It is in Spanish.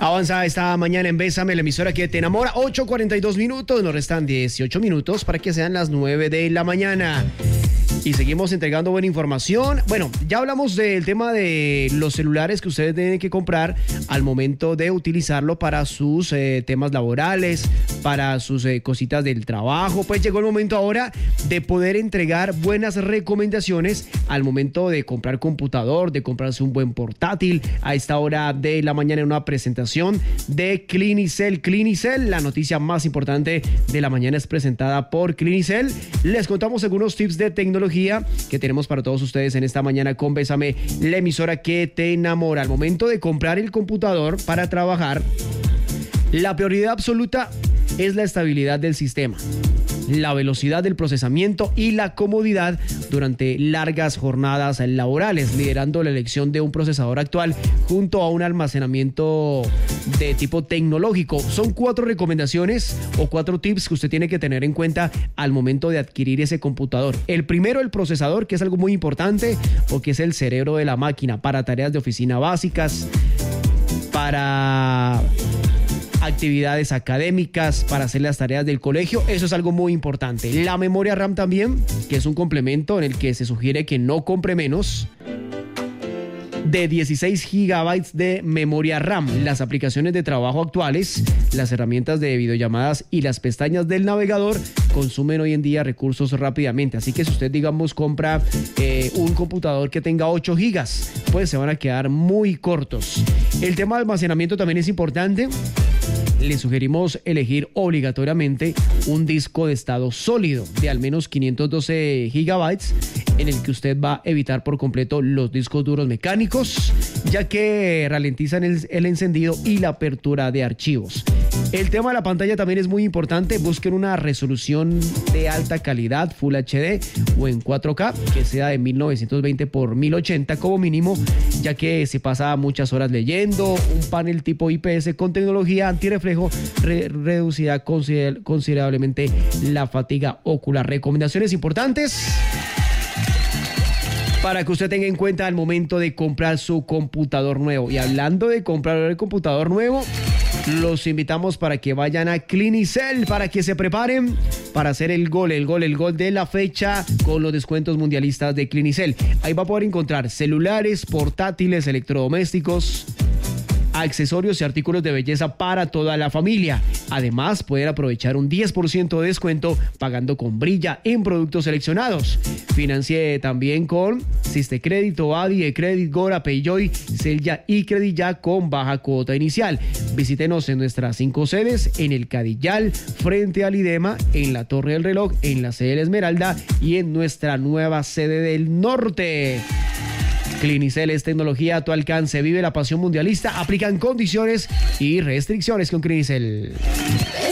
Avanza esta mañana en Bésame, la emisora que te enamora. 8:42 minutos, nos restan 18 minutos para que sean las 9 de la mañana. Y seguimos entregando buena información. Bueno, ya hablamos del tema de los celulares que ustedes tienen que comprar al momento de utilizarlo para sus temas laborales, para sus cositas del trabajo. Pues llegó el momento ahora de poder entregar buenas recomendaciones al momento de comprar computador, de comprarse un buen portátil. A esta hora de la mañana en una presentación de Clinicel. Clinicel, la noticia más importante de la mañana es presentada por Clinicel. Les contamos algunos tips de tecnología que tenemos para todos ustedes en esta mañana con Bésame, la emisora que te enamora. Al momento de comprar el computador para trabajar, la prioridad absoluta es la estabilidad del sistema, la velocidad del procesamiento y la comodidad durante largas jornadas laborales, liderando la elección de un procesador actual junto a un almacenamiento de tipo tecnológico. Son 4 recomendaciones o 4 tips que usted tiene que tener en cuenta al momento de adquirir ese computador. El primero, el procesador, que es algo muy importante porque es el cerebro de la máquina para tareas de oficina básicas, para actividades académicas, para hacer las tareas del colegio. Eso es algo muy importante. La memoria RAM también, que es un complemento en el que se sugiere que no compre menos de 16 gigabytes de memoria RAM. Las aplicaciones de trabajo actuales, las herramientas de videollamadas y las pestañas del navegador consumen hoy en día recursos rápidamente. Así que si usted, digamos, compra un computador que tenga 8 gigas, pues se van a quedar muy cortos. El tema de almacenamiento también es importante. Le sugerimos elegir obligatoriamente un disco de estado sólido de al menos 512 gigabytes en el que usted va a evitar por completo los discos duros mecánicos, ya que ralentizan el encendido y la apertura de archivos. El tema de la pantalla también es muy importante. Busquen una resolución de alta calidad, Full HD o en 4K, que sea de 1920 por 1080 como mínimo, ya que se pasa muchas horas leyendo. Un panel tipo IPS con tecnología antirreflejo reducirá considerablemente la fatiga ocular. Recomendaciones importantes para que usted tenga en cuenta al momento de comprar su computador nuevo. Y hablando de comprar el computador nuevo, los invitamos para que vayan a Clinicel, para que se preparen para hacer el gol de la fecha con los descuentos mundialistas de Clinicel. Ahí va a poder encontrar celulares, portátiles, electrodomésticos, accesorios y artículos de belleza para toda la familia. Además, pueden aprovechar un 10% de descuento pagando con Brilla en productos seleccionados. Financie también con Sistecrédito, Adi, Ecredit, Gora, Payjoy, Celya y Credilla con baja cuota inicial. Visítenos en nuestras 5 sedes, en el Cadillal, frente al IDEMA, en la Torre del Reloj, en la sede de Esmeralda y en nuestra nueva sede del norte. Clinicel es tecnología a tu alcance. Vive la pasión mundialista. Aplican condiciones y restricciones con Clinicel.